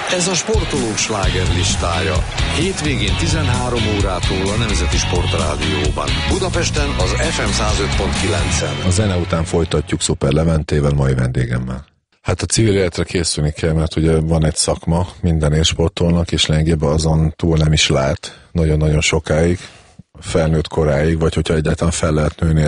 Ez a sportolók slágerlistája. Hétvégén 13 órától a Nemzeti Sportrádióban. Budapesten az FM 105.9-en. A zene után folytatjuk Szuper Leventével, mai vendégemmel. Hát a civil életre készülni kell, mert ugye van egy szakma, minden élsportolnak, és lényegében azon túl nem is lát nagyon-nagyon sokáig, felnőtt koráig, vagy hogyha egyáltalán fel lehet nőni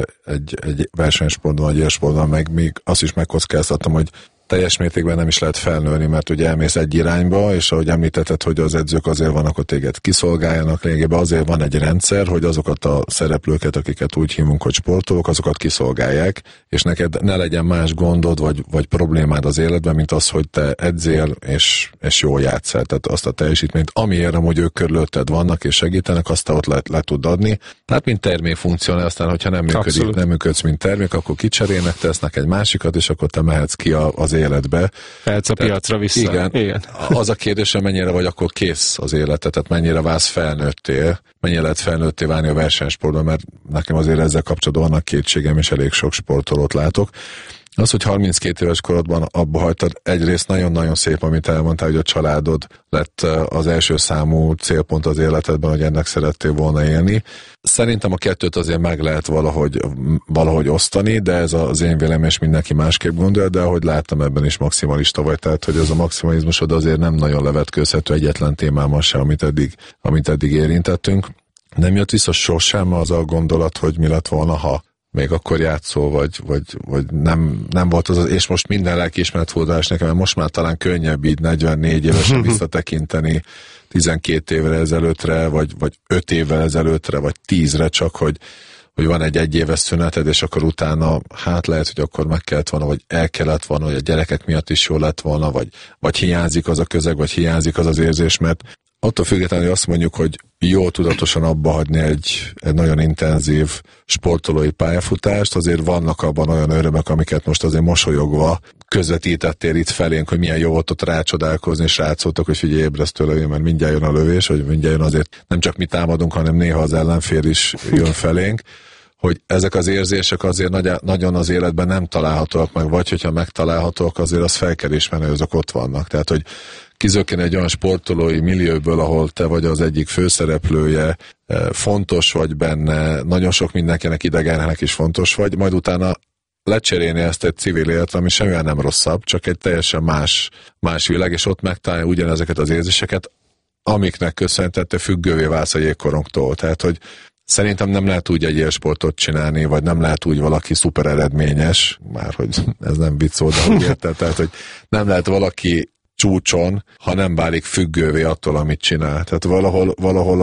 egy versenysportban, vagy élsportban, meg még azt is megkockáztattam, hogy teljes mértékben nem is lehet felnőni, mert ugye elmész egy irányba, és ahogy említetted, hogy az edzők azért vannak, hogy téged kiszolgáljanak, lényegében azért van egy rendszer, hogy azokat a szereplőket, akiket úgy hívunk, hogy sportolók, azokat kiszolgálják, és neked ne legyen más gondod, vagy problémád az életben, mint az, hogy te edzél, és jól játsszál. Tehát azt a teljesítményt, amiért amúgy ők körülötted vannak, és segítenek, azt ott le tud adni. Tehát mint termékfunkcionál, aztán, hogyha nem működsz, mint termék, akkor kicserélnek, tesznek egy másikat, és akkor te mehetsz ki az életbe. Mehetsz a piacra vissza. Igen. Az a kérdés, hogy mennyire vagy akkor kész az életet, tehát mennyire válsz felnőttél, mennyire lehet felnőtté válni a versenysportban, mert nekem azért ezzel kapcsolatban vannak kétségem, és elég sok sportolót látok. Az, hogy 32 éves korodban abba hagytad, egyrészt nagyon-nagyon szép, amit elmondtál, hogy a családod lett az első számú célpont az életedben, hogy ennek szerettél volna élni. Szerintem a kettőt azért meg lehet valahogy osztani, de ez az én véleményem, és mindenki másképp gondolja, de ahogy láttam, ebben is maximalista vagy, tehát hogy ez a maximalizmusod azért nem nagyon levetkőzhető egyetlen témában sem, amit eddig érintettünk. Nem jött vissza sosem az a gondolat, hogy mi lett volna, ha még akkor játszol, vagy nem volt az, és most minden lelkiismeretfordulás nekem, mert most már talán könnyebb így 44 évesen visszatekinteni 12 évre ezelőttre, vagy 5 évvel ezelőttre, vagy 10-re csak, hogy van egy éves szüneted, és akkor utána, hát lehet, hogy akkor meg kellett volna, vagy el kellett volna, hogy a gyerekek miatt is jó lett volna, vagy hiányzik az a közeg, vagy hiányzik az az érzés, mert attól függetlenül azt mondjuk, hogy jó tudatosan abba hagyni egy nagyon intenzív sportolói pályafutást, azért vannak abban olyan örömök, amiket most azért mosolyogva közvetítettél itt felénk, hogy milyen jó volt ott rácsodálkozni, és rátszóltak, hogy figyelj, ébresztő lövés, mert mindjárt jön a lövés, hogy mindjárt jön, azért nem csak mi támadunk, hanem néha az ellenfél is jön felénk, hogy ezek az érzések azért nagyon az életben nem találhatóak meg, vagy hogyha megtalálhatóak, azért az fel kell ismerni, hogy azok ott vannak. Tehát, hogy kizökkenni egy olyan sportolói millióból, ahol te vagy az egyik főszereplője, fontos vagy benne, nagyon sok mindenkinek, idegennek is fontos vagy, majd utána lecserélni ezt egy civil életre, ami semmivel nem rosszabb, csak egy teljesen más világ, és ott megtalálni ugyanezeket az érzéseket, amiknek köszönhetően te függővé válsz a jégkorongtól. Tehát, hogy szerintem nem lehet úgy egy élsportot csinálni, vagy nem lehet úgy valaki szuper eredményes, már hogy ez nem vicc szó, de úgy érted, tehát, hogy nem lehet valaki csúcson, ha nem válik függővé attól, amit csinál. Tehát valahol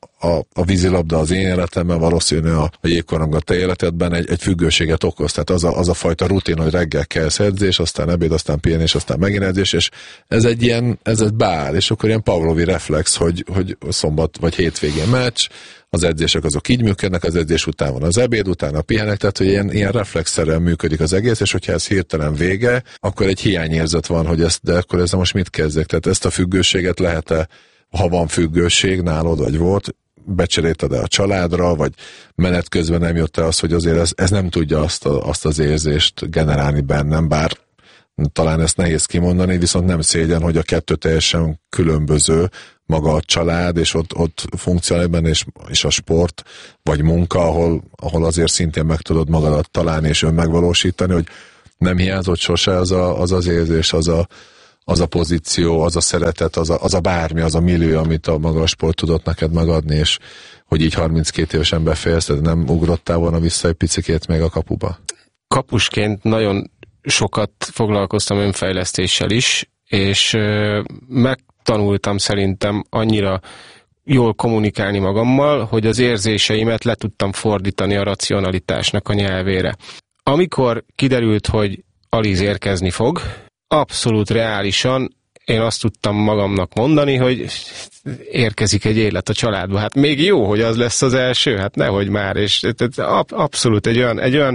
a vízilabda az én életemben, valószínűleg a jégkorong a te életedben egy függőséget okoz. Tehát az a fajta rutin, hogy reggel kelsz edzés, aztán ebéd, aztán pihenés, aztán megint edzés, és ez egy beáll, és akkor ilyen Pavlovi reflex, hogy szombat vagy hétvégén meccs, az edzések azok így működnek, az edzés után van az ebéd, utána pihenek, tehát hogy ilyen reflexszerűen működik az egész, és hogyha ez hirtelen vége, akkor egy hiányérzet van, hogy de akkor ezzel most mit kezdek? Tehát ezt a függőséget lehet-e, ha van függőség nálad, vagy volt, becserélted-e a családra, vagy menet közben nem jött el az, hogy azért ez nem tudja azt az érzést generálni bennem, bár talán ezt nehéz kimondani, viszont nem szégyen, hogy a kettő teljesen különböző, maga a család, és ott funkcionál benne, és a sport, vagy munka, ahol azért szintén meg tudod magadat találni, és önmegvalósítani, hogy nem hiányzott sose az érzés, az a pozíció, az a szeretet, az a bármi, az a millió, amit a maga a sport tudott neked megadni, és hogy így 32 évesen befejezted, nem ugrottál volna vissza egy picikét még a kapuba? Kapusként nagyon sokat foglalkoztam önfejlesztéssel is, és megtanultam szerintem annyira jól kommunikálni magammal, hogy az érzéseimet le tudtam fordítani a racionalitásnak a nyelvére. Amikor kiderült, hogy Aliz érkezni fog, abszolút reálisan én azt tudtam magamnak mondani, hogy érkezik egy élet a családba. Hát még jó, hogy az lesz az első, hát nehogy már. És abszolút egy olyan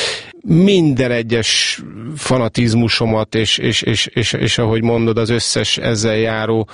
minden egyes fanatizmusomat, és ahogy mondod, az összes ezzel járó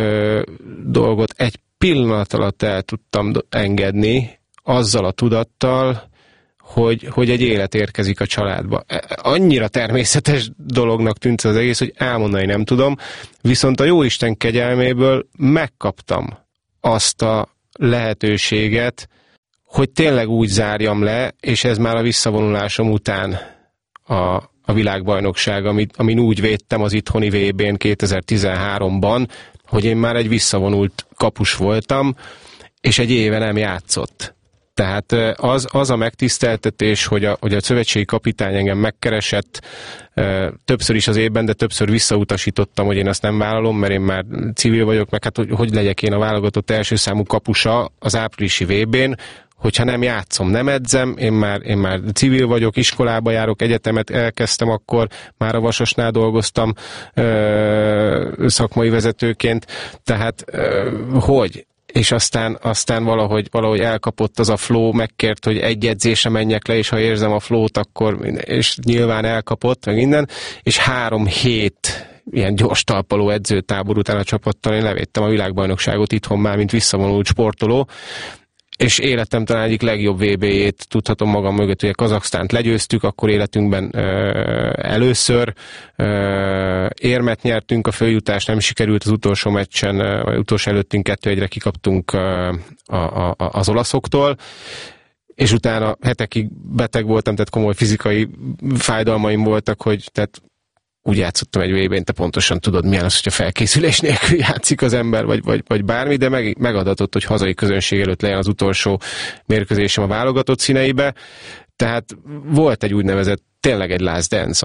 dolgot egy pillanat alatt el tudtam engedni, azzal a tudattal, hogy egy élet érkezik a családba. Annyira természetes dolognak tűnt az egész, hogy elmondani nem tudom, viszont a Jóisten kegyelméből megkaptam azt a lehetőséget, hogy tényleg úgy zárjam le, és ez már a visszavonulásom után a világbajnokság, amin úgy védtem az itthoni VB-n 2013-ban, hogy én már egy visszavonult kapus voltam, és egy éve nem játszott. Tehát az a megtiszteltetés, hogy a szövetségi kapitány engem megkeresett többször is az évben, de többször visszautasítottam, hogy én azt nem vállalom, mert én már civil vagyok, meg hát hogy legyek én a válogatott első számú kapusa az áprilisi VB-n, hogyha nem játszom, nem edzem, én már civil vagyok, iskolába járok, egyetemet elkezdtem, akkor már a Vasasnál dolgoztam szakmai vezetőként, tehát hogy? És aztán valahogy elkapott az a flow, megkért, hogy egy edzésre menjek le, és ha érzem a flow-t, akkor, és nyilván elkapott, meg minden, és 3 hét ilyen gyors talpaló edzőtábor után a csapattal én levédtem a világbajnokságot itthon már, mint visszavonult sportoló, és életem talán egyik legjobb VB-jét tudhatom magam mögött, hogy a Kazaksztánt legyőztük, akkor életünkben először érmet nyertünk, a följutást nem sikerült az utolsó meccsen, vagy utolsó előttünk 2-1-re kikaptunk az olaszoktól, és utána hetekig beteg voltam, tehát komoly fizikai fájdalmaim voltak, hogy tehát úgy játszottam egy VB-n, te pontosan tudod, milyen az, hogyha felkészülés nélkül játszik az ember, vagy bármi, de megadatott, hogy hazai közönség előtt legyen az utolsó mérkőzésem a válogatott színeibe. Tehát volt egy úgynevezett, tényleg egy last dance,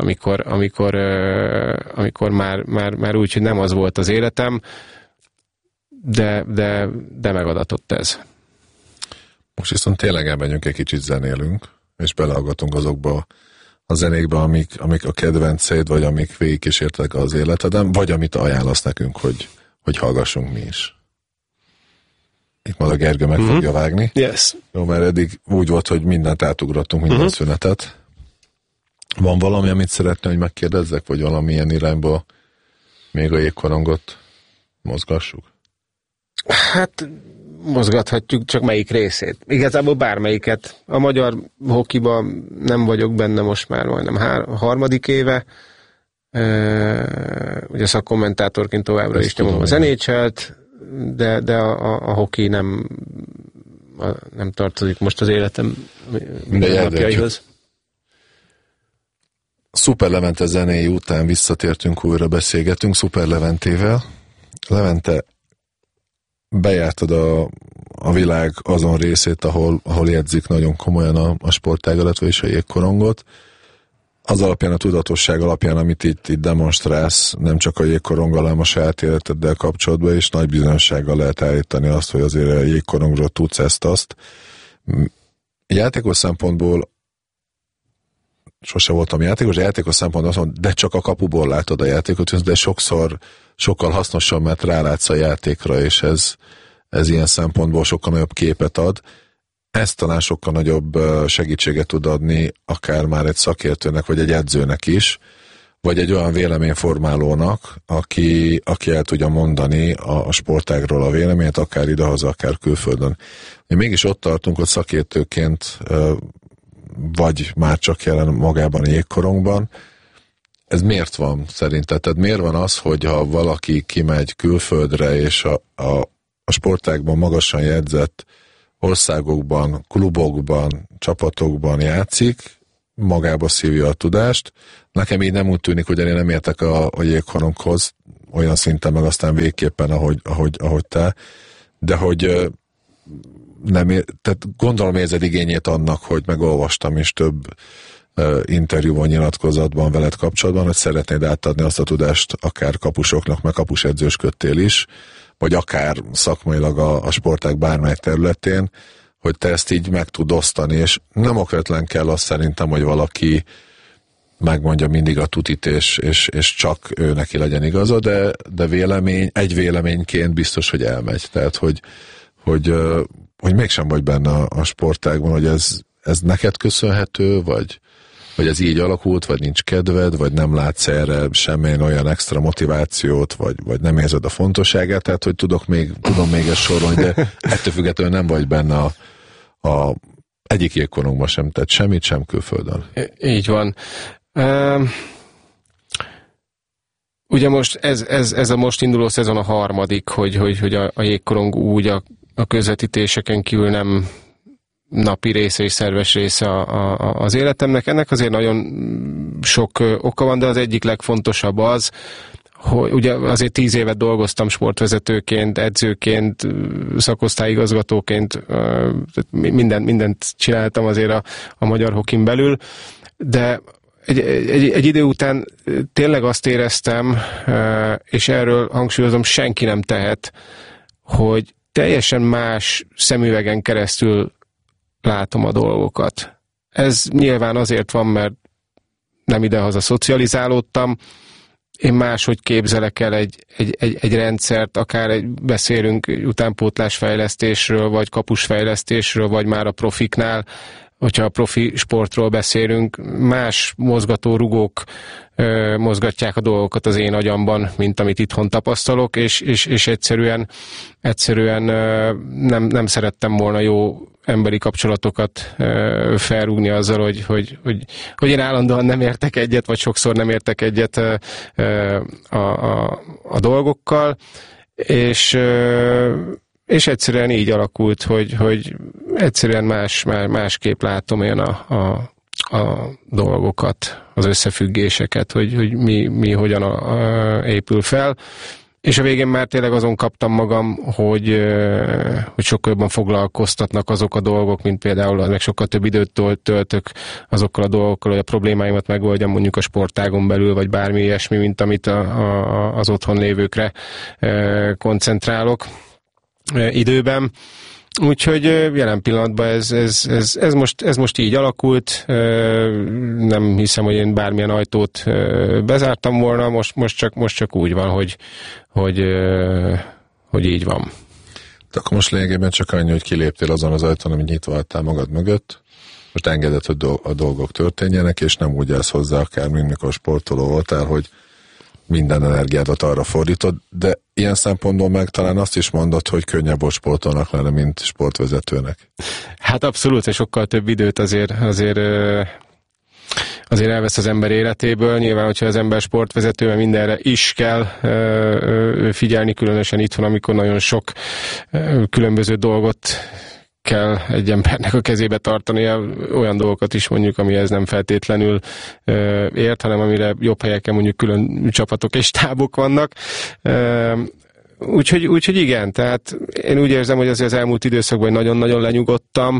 amikor már úgy, hogy nem az volt az életem, de megadatott ez. Most viszont tényleg elmenjünk egy kicsit zenélünk, és belehallgatunk azokba a zenékbe, amik a kedvenceid, vagy amik végigkísértek az életeden, vagy amit ajánlasz nekünk, hogy hallgassunk mi is. Itt majd a Gergő meg fogja vágni. Yes. Jó, mert eddig úgy volt, hogy mindent átugrottunk, minden szünetet. Van valami, amit szeretné, hogy megkérdezzek, vagy valamilyen irányba még a jégkorongot mozgassuk? Hát mozgathatjuk, csak melyik részét. Igazából bármelyiket. A magyar hokiban nem vagyok benne most már majdnem 3. éve. Ugye szakkommentátorként továbbra is nyomom az NHL-t, de a hoki nem tartozik most az életem napjaihoz. Szuper Levente zenéi után visszatértünk, újra beszélgetünk Szuper Leventével. Levente, bejártad a világ azon részét, ahol jegyzik nagyon komolyan a sportágadat, vagyis a jégkorongot. Az alapján, a tudatosság alapján, amit itt demonstrálsz, nem csak a jégkoronggal, hanem a saját életeddel kapcsolatban, és nagy bizonyossággal lehet állítani azt, hogy azért a jégkorongról tudsz ezt-azt. Játékos szempontból sose voltam játékos szempontból azt mondom, de csak a kapuból látod a játékot, de sokszor sokkal hasznosabb, mert rálátsz a játékra, és ez ilyen szempontból sokkal nagyobb képet ad. Ez talán sokkal nagyobb segítséget tud adni akár már egy szakértőnek, vagy egy edzőnek is, vagy egy olyan véleményformálónak, aki el tudja mondani a sportágról a véleményt, akár idehaza, akár külföldön. Mégis ott tartunk, hogy szakértőként vagy már csak jelen magában a jégkorongban. Ez miért van szerinted? Tehát miért van az, hogy ha valaki kimegy külföldre, és a sportágban magasan jegyzett országokban, klubokban, csapatokban játszik, magába szívja a tudást. Nekem így nem úgy tűnik, hogy én nem értek a jégkoronghoz olyan szinten, meg aztán végképpen, ahogy te, de hogy tehát gondolom érzed igényét annak, hogy megolvastam is több interjúban, nyilatkozatban veled kapcsolatban, hogy szeretnéd átadni azt a tudást akár kapusoknak, meg kapusedzősködtél is, vagy akár szakmailag a sportág bármely területén, hogy te ezt így meg tud osztani, és nem okvetlen kell azt szerintem, hogy valaki megmondja mindig a tutit, és csak ő neki legyen igaza, de egy véleményként biztos, hogy elmegy. Tehát, hogy mégsem vagy benne a sportágban, hogy ez neked köszönhető, vagy ez így alakult, vagy nincs kedved, vagy nem látsz erre semmilyen olyan extra motivációt, vagy nem érzed a fontosságát, tehát hogy tudom még ezt sorolni, de ettől függetlenül nem vagy benne a egyik jégkorongban sem tett semmit, sem külföldön. Így van. Ugye most ez a most induló szezon a harmadik, hogy a jégkorong úgy a közvetítéseken kívül nem napi része és szerves része az életemnek. Ennek azért nagyon sok oka van, de az egyik legfontosabb az, hogy ugye azért 10 évet dolgoztam sportvezetőként, edzőként, szakosztályigazgatóként, mindent csináltam azért a magyar hokin belül, de egy idő után tényleg azt éreztem, és erről hangsúlyozom, senki nem tehet, hogy teljesen más szemüvegen keresztül látom a dolgokat. Ez nyilván azért van, mert nem idehaza szocializálódtam, én máshogy képzelek el egy rendszert, akár beszélünk utánpótlásfejlesztésről, vagy kapusfejlesztésről, vagy már a profiknál, hogyha a profi sportról beszélünk, más mozgatórugók mozgatják a dolgokat az én agyamban, mint amit itthon tapasztalok, és egyszerűen nem szerettem volna jó emberi kapcsolatokat felrúgni azzal, hogy én állandóan nem értek egyet, vagy sokszor nem értek egyet a dolgokkal, és egyszerűen így alakult, hogy egyszerűen másképp látom én a dolgokat, az összefüggéseket, hogy mi hogyan épül fel. És a végén már tényleg azon kaptam magam, hogy sokkal jobban foglalkoztatnak azok a dolgok, mint például, meg sokkal több időt töltök azokkal a dolgokkal, hogy a problémáimat megoldjam mondjuk a sportágon belül, vagy bármi ilyesmi, mint amit az otthon lévőkre koncentrálok időben. Úgyhogy jelen pillanatban ez most így alakult, nem hiszem, hogy én bármilyen ajtót bezártam volna, most csak úgy van, hogy így van. De akkor most lényegében csak annyi, hogy kiléptél azon az ajtón, amit nyitva hagytál magad mögött, most engedett, hogy a dolgok történjenek, és nem úgy állsz hozzá, akár mikor sportoló voltál, hogy minden energiádat arra fordítod, de ilyen szempontból meg talán azt is mondod, hogy könnyebb volt sportolnak lenni, mint sportvezetőnek. Hát abszolút, és sokkal több időt azért elvesz az ember életéből. Nyilván, hogyha az ember sportvezető, mert mindenre is kell figyelni, különösen itthon, amikor nagyon sok különböző dolgot kell egy embernek a kezébe tartania, olyan dolgokat is mondjuk, amihez nem feltétlenül ért, hanem amire jobb helyeken mondjuk külön csapatok és stábok vannak. Úgyhogy igen, tehát én úgy érzem, hogy azért az elmúlt időszakban nagyon-nagyon lenyugodtam,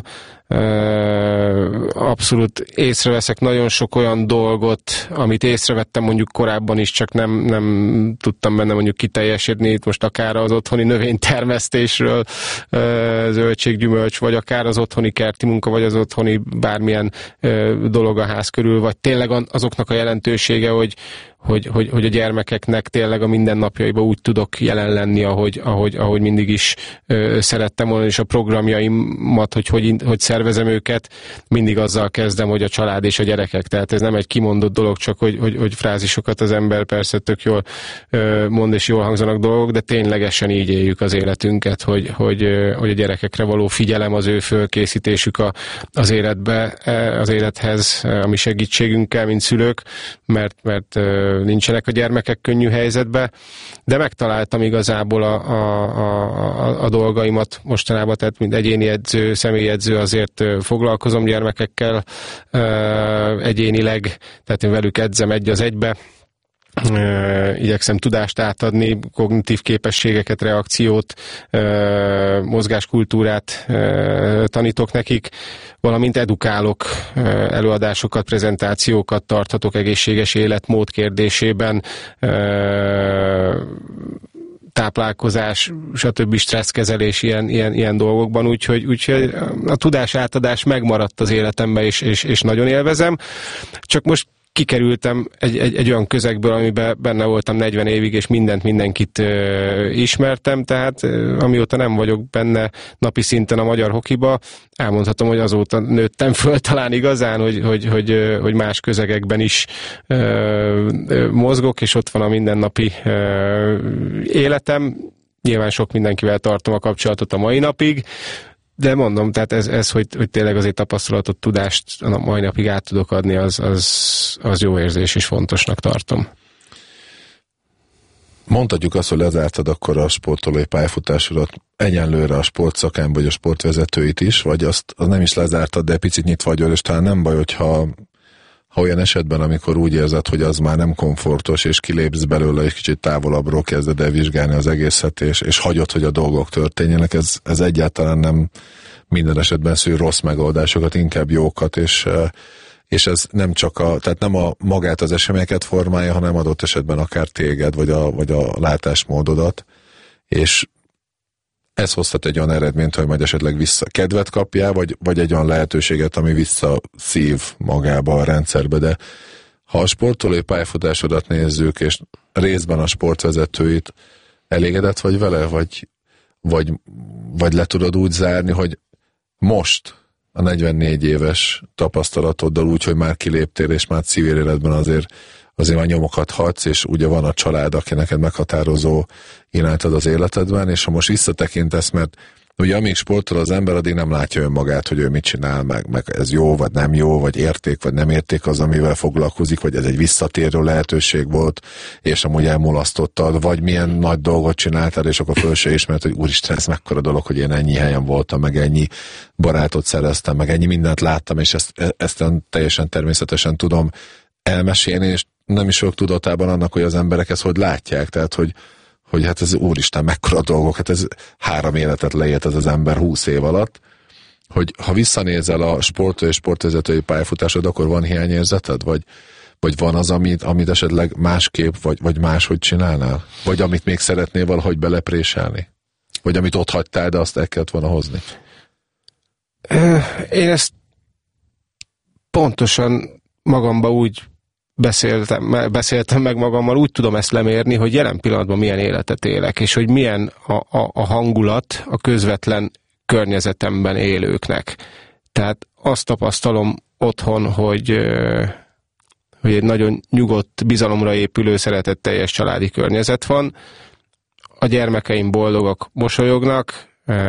abszolút észreveszek nagyon sok olyan dolgot, amit észrevettem mondjuk korábban is, csak nem tudtam benne mondjuk kiteljesedni, itt most akár az otthoni növénytermesztésről, zöldséggyümölcs, vagy akár az otthoni kerti munka, vagy az otthoni bármilyen dolog a ház körül, vagy tényleg azoknak a jelentősége, hogy a gyermekeknek tényleg a mindennapjaiban úgy tudok jelen lenni, ahogy mindig is szerettem volna, és a programjaimat, hogy szervezem őket, mindig azzal kezdem, hogy a család és a gyerekek. Tehát ez nem egy kimondott dolog, csak hogy frázisokat az ember persze tök jól mond, és jól hangzanak dolgok, de ténylegesen így éljük az életünket, hogy a gyerekekre való figyelem, az ő fölkészítésük az élethez, a mi segítségünkkel, mint szülők, mert nincsenek a gyermekek könnyű helyzetbe, de megtaláltam igazából a dolgaimat mostanában, tehát mint egyéni edző, személyedző azért foglalkozom gyermekekkel egyénileg, tehát én velük edzem egy az egybe, igyekszem tudást átadni, kognitív képességeket, reakciót, mozgáskultúrát tanítok nekik, valamint edukálok, előadásokat, prezentációkat tarthatok egészséges életmód kérdésében, táplálkozás, stb. Stresszkezelés ilyen dolgokban, úgyhogy a tudás átadás megmaradt az életemben, és nagyon élvezem. Csak most kikerültem egy olyan közegből, amiben benne voltam 40 évig, és mindenkit ismertem, tehát amióta nem vagyok benne napi szinten a magyar hokiba, elmondhatom, hogy azóta nőttem föl talán igazán, hogy más közegekben is mozgok, és ott van a mindennapi életem. Nyilván sok mindenkivel tartom a kapcsolatot a mai napig, De mondom, tehát ez hogy tényleg azért tapasztalatot, tudást a mai napig át tudok adni, az jó érzés, és fontosnak tartom. Mondhatjuk azt, hogy lezártad akkor a sportolói pályafutásodat egyenlőre a sportszakán, vagy a sportvezetőit is, vagy azt nem is lezártad, de picit nyitva vagy, és talán nem baj, hogyha olyan esetben, amikor úgy érzed, hogy az már nem komfortos, és kilépsz belőle, és kicsit távolabbról kezded el vizsgálni az egészet, és hagyod, hogy a dolgok történjenek, ez egyáltalán nem minden esetben szül rossz megoldásokat, inkább jókat, és ez nem csak tehát nem magát az eseményeket formálja, hanem adott esetben akár téged, vagy a látásmódodat, és ez hozhat egy olyan eredményt, hogy majd esetleg kedvet kapjál, vagy egy olyan lehetőséget, ami visszaszív magába a rendszerbe, de ha a sportolói pályafutásodat nézzük, és részben a sportvezetőit, elégedett vagy vele, vagy le tudod úgy zárni, hogy most a 44 éves tapasztalatoddal úgy, hogy már kiléptél, és már civil életben azért már nyomokat hadsz, és ugye van a család, aki neked meghatározó iránytad az életedben, és ha most visszatekintesz, mert ugye amíg sportol az ember, addig nem látja önmagát, hogy ő mit csinál, meg ez jó, vagy nem jó, vagy érték, vagy nem érték az, amivel foglalkozik, vagy ez egy visszatérő lehetőség volt, és amúgy elmulasztottad, vagy milyen nagy dolgot csináltál, és akkor föl se ismert, hogy úristen, ez mekkora dolog, hogy én ennyi helyen voltam, meg ennyi barátot szereztem, meg ennyi mindent láttam, és ezt teljesen természetesen tudom elmesélni, és nem is vagyok tudatában annak, hogy az emberek ezt hogy látják, tehát hogy hát ez úristen, mekkora dolgok, hát ez 3 életet leélt ez az ember 20 év alatt, hogy ha visszanézel a sportolói és sportvezetői pályafutásod, akkor van hiányérzeted, vagy van az, amit esetleg másképp, vagy máshogy csinálnál? Vagy amit még szeretnél valahogy belepréselni? Vagy amit ott hagytál, de azt el kellett volna hozni? Én ezt pontosan magamba úgy beszéltem meg magammal, úgy tudom ezt lemérni, hogy jelen pillanatban milyen életet élek, és hogy milyen a hangulat a közvetlen környezetemben élőknek. Tehát azt tapasztalom otthon, hogy egy nagyon nyugodt, bizalomra épülő, szeretetteljes családi környezet van. A gyermekeim boldogak, mosolyognak,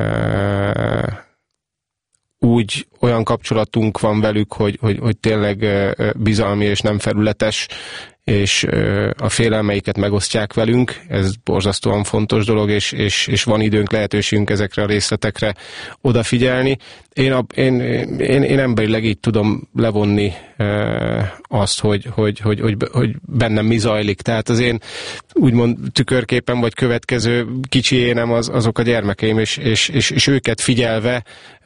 úgy olyan kapcsolatunk van velük, hogy tényleg bizalmi és nem felületes, és a félelmeiket megosztják velünk, ez borzasztóan fontos dolog, és van időnk, lehetőségünk ezekre a részletekre odafigyelni. Én emberileg így tudom levonni azt, hogy bennem mi zajlik. Tehát az én úgymond tükörképen vagy következő kicsi énem azok a gyermekeim, és őket figyelve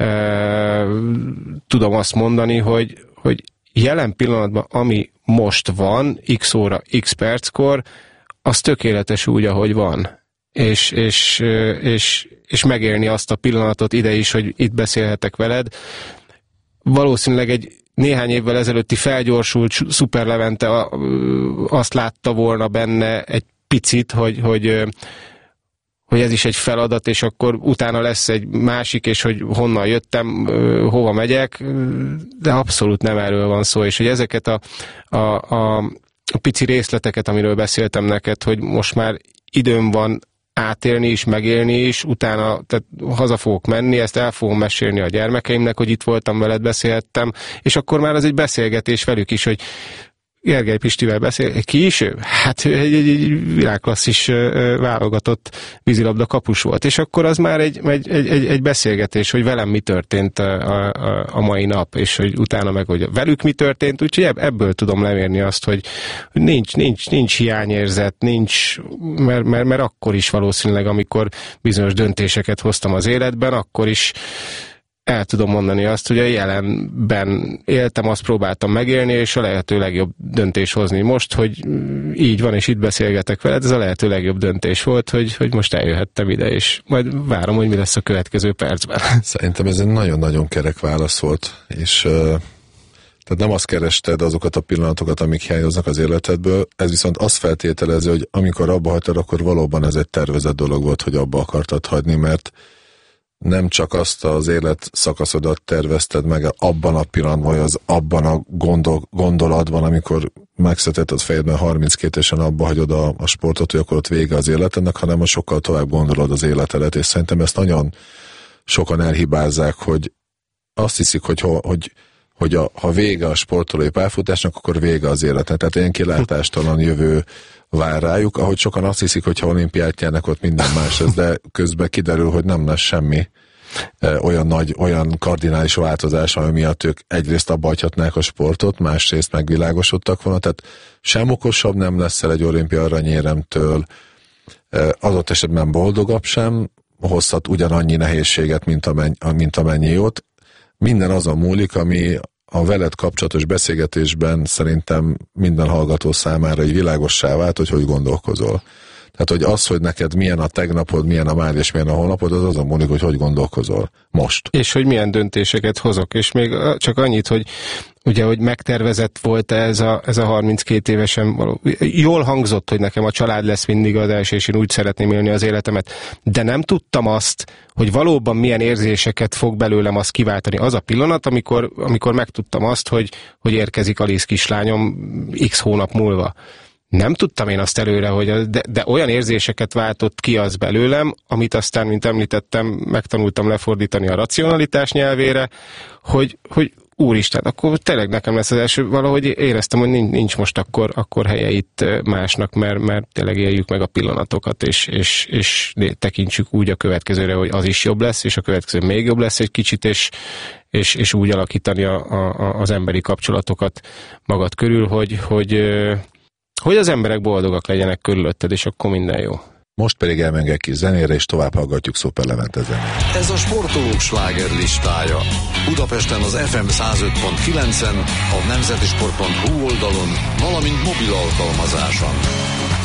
tudom azt mondani, hogy jelen pillanatban, ami most van, x óra, x perckor, az tökéletes úgy, ahogy van. És megélni azt a pillanatot ide is, hogy itt beszélhetek veled. Valószínűleg egy néhány évvel ezelőtti felgyorsult Szuper Levente azt látta volna benne egy picit, hogy ez is egy feladat, és akkor utána lesz egy másik, és hogy honnan jöttem, hova megyek, de abszolút nem erről van szó, és hogy ezeket a pici részleteket, amiről beszéltem neked, hogy most már időm van átélni is, megélni is, utána tehát haza fogok menni, ezt el fogom mesélni a gyermekeimnek, hogy itt voltam veled, beszélhettem, és akkor már az egy beszélgetés velük is, hogy Gergely Pistivel beszél. Ki is ő? Hát egy világklasszis válogatott vízilabda kapus volt. És akkor az már egy beszélgetés, hogy velem mi történt a mai nap, és hogy utána meg, hogy velük mi történt. Úgyhogy ebből tudom lemérni azt, hogy nincs hiányérzet, mert akkor is valószínűleg, amikor bizonyos döntéseket hoztam az életben, akkor is el tudom mondani azt, hogy a jelenben éltem, azt próbáltam megélni, és a lehető legjobb döntés hozni. Most, hogy így van, és itt beszélgetek veled, ez a lehető legjobb döntés volt, hogy most eljöhettem ide, és majd várom, hogy mi lesz a következő percben. Szerintem ez egy nagyon-nagyon kerek válasz volt, és tehát nem azt kerested azokat a pillanatokat, amik hiányoznak az életedből, ez viszont azt feltételezi, hogy amikor abba hagytad, akkor valóban ez egy tervezett dolog volt, hogy abba akartad hagyni, mert nem csak azt az életszakaszodat tervezted meg abban a pillanatban, vagy abban a gondolatban, amikor megszületett az fejedben 32 évesen abba hagyod a sportot, hogy akkor ott vége az életednek, hanem sokkal tovább gondolod az életedet, és szerintem ezt nagyon sokan elhibázzák, hogy azt hiszik, hogy ha vége a sportolói pályafutásnak, akkor vége az életnek. Tehát ilyen kilátástalan jövő vár rájuk, ahogy sokan azt hiszik, hogy ha olimpiát nyernek, ott minden más lesz, de közben kiderül, hogy nem lesz semmi olyan kardinális változás, ami miatt ők egyrészt abba hagyhatnák a sportot, másrészt megvilágosodtak volna, tehát sem okosabb nem leszel egy olimpia aranyéremtől, adott esetben boldogabb sem, hozhat ugyanannyi nehézséget, mint amennyi jót. Minden azon múlik, ami a veled kapcsolatos beszélgetésben szerintem minden hallgató számára így világossá vált, hogy gondolkozol. Tehát, hogy az, hogy neked milyen a tegnapod, milyen a már és milyen a holnapod, az azon múlik, hogy gondolkozol most. És hogy milyen döntéseket hozok. És még csak annyit, hogy ugye, hogy megtervezett volt ez a 32 évesen való. Jól hangzott, hogy nekem a család lesz mindig az első, és én úgy szeretném élni az életemet. De nem tudtam azt, hogy valóban milyen érzéseket fog belőlem azt kiváltani. Az a pillanat, amikor megtudtam azt, hogy érkezik Alice kislányom x hónap múlva. Nem tudtam én azt előre, de olyan érzéseket váltott ki az belőlem, amit aztán, mint említettem, megtanultam lefordítani a racionalitás nyelvére, hogy úristen, akkor tényleg nekem lesz az első, valahogy éreztem, hogy nincs most akkor helye itt másnak, mert tényleg éljük meg a pillanatokat, és tekintsük úgy a következőre, hogy az is jobb lesz, és a következő még jobb lesz egy kicsit, és úgy alakítani az emberi kapcsolatokat magad körül, hogy az emberek boldogak legyenek körülötted, és akkor minden jó. Most pedig elmegyünk egy kis zenére, és tovább hallgatjuk Szuper Levente zenét. Ez a sportolók slágerlistája. Budapesten az FM 105.9-en, a nemzetisport.hu oldalon, valamint mobil alkalmazáson.